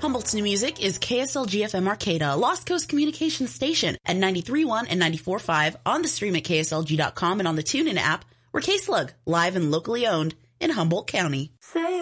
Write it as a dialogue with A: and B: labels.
A: Humboldt's new music is KSLG-FM Arcata, Lost Coast Communications Station at 93.1 and 94.5 on the stream at KSLG.com and on the TuneIn app. We're K-Slug, live and locally owned in Humboldt County.
B: Say